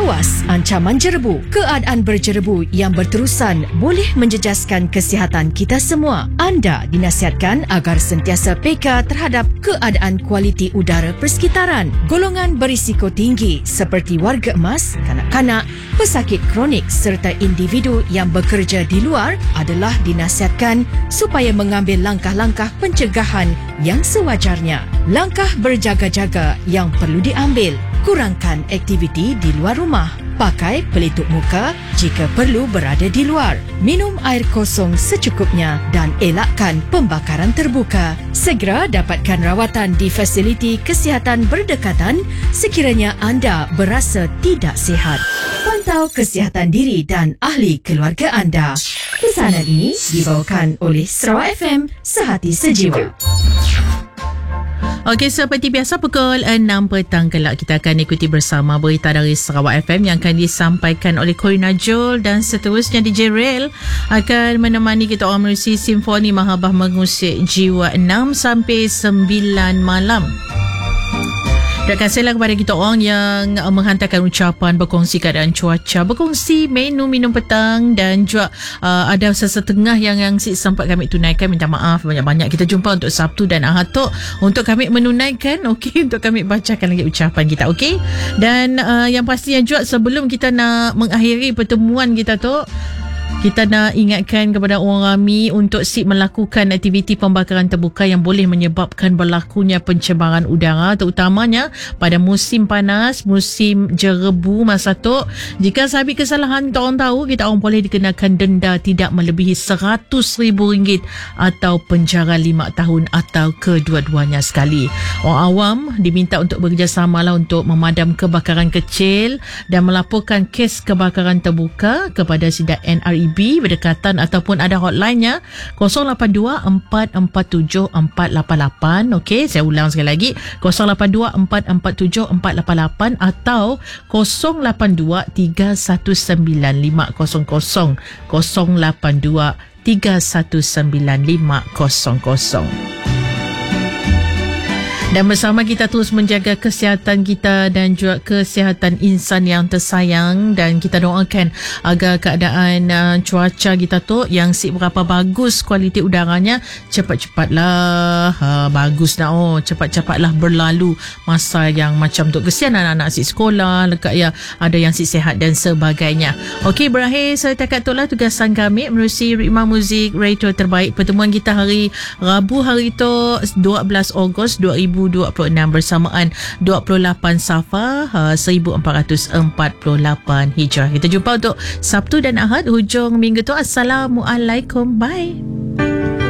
Awas ancaman jerebu. Keadaan berjerebu yang berterusan boleh menjejaskan kesihatan kita semua. Anda dinasihatkan agar sentiasa peka terhadap keadaan kualiti udara persekitaran. Golongan berisiko tinggi seperti warga emas, kanak-kanak, pesakit kronik serta individu yang bekerja di luar adalah dinasihatkan supaya mengambil langkah-langkah pencegahan yang sewajarnya. Langkah berjaga-jaga yang perlu diambil: kurangkan aktiviti di luar rumah. Pakai pelitup muka jika perlu berada di luar. Minum air kosong secukupnya dan elakkan pembakaran terbuka. Segera dapatkan rawatan di fasiliti kesihatan berdekatan sekiranya anda berasa tidak sihat. Pantau kesihatan diri dan ahli keluarga anda. Pesanan ini dibawakan oleh Sarawak FM, Sehati Sejiwa. Okey, seperti biasa pukul 6 petang kelak kita akan ikuti bersama berita dari Sarawak FM yang akan disampaikan oleh Corina Jol, dan seterusnya DJ Rail akan menemani kita orang menerusi Simfoni Mahabah Mengusik Jiwa 6 sampai 9 malam. Terima kasihlah kepada kita orang yang menghantarkan ucapan, berkongsi keadaan cuaca, berkongsi menu minum petang, dan juga ada sesetengah yang sempat kami tunaikan. Minta maaf banyak-banyak. Kita jumpa untuk Sabtu dan Ahad tu untuk kami menunaikan, okey, untuk kami bacakan lagi ucapan kita, okey. Dan yang pastinya juga sebelum kita nak mengakhiri pertemuan kita tu, kita nak ingatkan kepada orang ramai untuk sip melakukan aktiviti pembakaran terbuka yang boleh menyebabkan berlakunya pencemaran udara, terutamanya pada musim panas, musim jerebu masa tu. Jika sahabat kesalahan kita orang tahu, kita orang boleh dikenakan denda tidak melebihi RM100,000 atau penjara 5 tahun atau kedua-duanya sekali. Orang awam diminta untuk bekerjasamalah untuk memadam kebakaran kecil dan melaporkan kes kebakaran terbuka kepada Sidat NREB berdekatan ataupun ada hotline-nya 082-447-488. Okey, saya ulang sekali lagi, 082-447-488 atau 082-319-500, 082-319-500. Dan bersama kita terus menjaga kesihatan kita dan juga kesihatan insan yang tersayang, dan kita doakan agar keadaan cuaca kita tu yang berapa bagus kualiti udaranya cepat-cepatlah bagus dah. Cepat-cepatlah berlalu masa yang macam tu. Kesian anak-anak sekolah dekat ya, ada yang sihat dan sebagainya. Okey, berakhir setakat itulah tugasan kami menerusi ritma muzik radio terbaik. Pertemuan kita hari Rabu hari tu 12 Ogos 2026 bersamaan 28 Safar 1448 Hijrah. Kita jumpa untuk Sabtu dan Ahad hujung minggu tu. Assalamualaikum. Bye.